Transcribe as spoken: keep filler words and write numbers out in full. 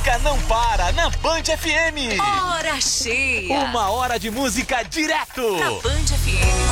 música não para na Band F M. Hora cheia. Uma hora de música direto Na Band F M.